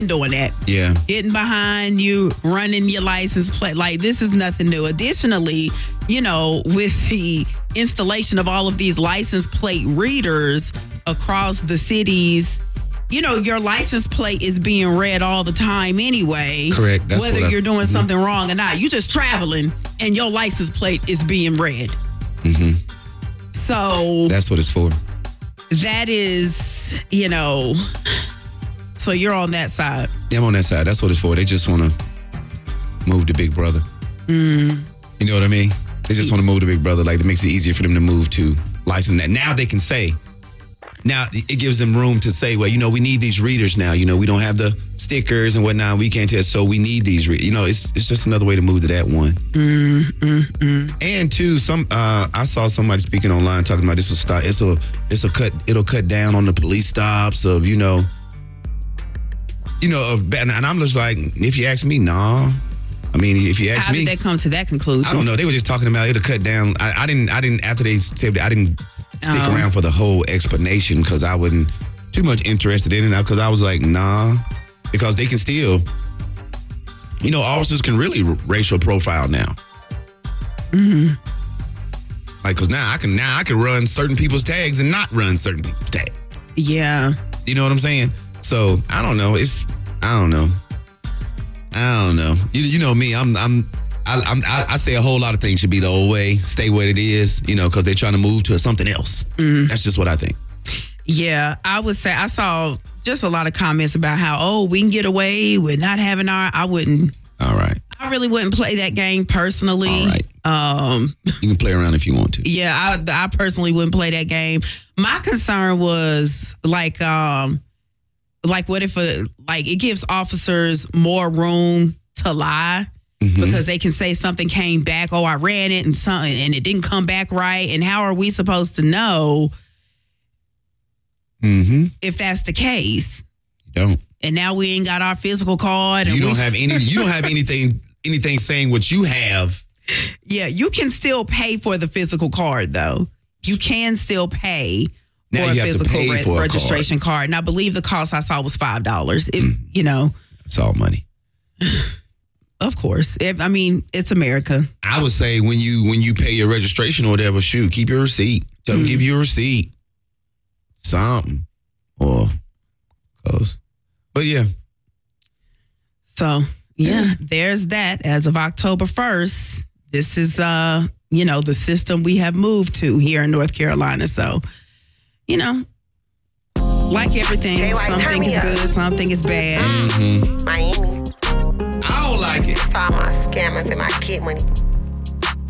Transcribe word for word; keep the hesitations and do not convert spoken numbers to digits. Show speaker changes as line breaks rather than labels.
doing that.
Yeah.
Getting behind you, running your license plate. Like, this is nothing new. Additionally, you know, with the installation of all of these license plate readers across the cities, you know, your license plate is being read all the time anyway.
Correct. That's
whether
what I,
you're doing
mm-hmm.
something wrong or not. You're just traveling and your license plate is being read.
Mm-hmm.
So
that's what it's for.
That is, you know, so you're on that side.
Yeah, I'm on that side. That's what it's for. They just want to move to Big Brother.
Mm.
You know what I mean? They just want to move to Big Brother. Like, it makes it easier for them to move to license that. Now they can say, now it gives them room to say, well, you know, we need these readers now. You know, we don't have the stickers and whatnot. We can't tell, so we need these. Re-. You know, it's it's just another way to move to that one.
Mm, mm, mm.
And two, some uh, I saw somebody speaking online talking about this will start. It's a it's a cut. It'll cut down on the police stops of you know, you know of and I'm just like, if you ask me, nah. I mean, if you ask
How
me,
did they come to that conclusion?
I don't know. They were just talking about it'll cut down. I, I didn't. I didn't. After they said that, I didn't stick
Oh.
around for the whole explanation because I wasn't too much interested in it. Because I was like, nah, because they can still, you know, officers can really r- racial profile now.
Mm-hmm.
Like, cause now I can now I can run certain people's tags and not run certain people's tags.
Yeah.
You know what I'm saying? So I don't know. It's I don't know. I don't know. You you know me. I'm I'm I, I'm I, I say a whole lot of things should be the old way. Stay what it is. You know, because they're trying to move to something else.
Mm.
That's just what I think.
Yeah, I would say I saw just a lot of comments about how oh we can get away with not having our. I wouldn't.
All right.
I really wouldn't play that game personally.
All right.
Um,
you can play around if you want to.
Yeah, I I personally wouldn't play that game. My concern was like um. Like, what if, a, like, it gives officers more room to lie mm-hmm. because they can say something came back, oh, I ran it and something, and it didn't come back right. And how are we supposed to know
mm-hmm.
if that's the case?
You don't.
And now we ain't got our physical card. And
you don't
we,
have any. You don't have anything. Anything saying what you have.
Yeah, you can still pay for the physical card, though. You can still pay.
Now
for
you
a
have to
physical
pay
re-
for a
registration card. card. And I believe the cost I saw was five dollars. If mm. you know.
It's all money.
Of course. If, I mean, it's America.
I would say when you when you pay your registration or whatever, shoot, keep your receipt. Tell them mm. give you a receipt. Something. Or close. But yeah.
So yeah, there's that. As of October first, this is uh, you know, the system we have moved to here in North Carolina. So you know, like everything,
J-Y,
something is
up.
good, something is bad.
Mm-hmm.
Miami.
I don't like it.
Saw my scammers and my kid money.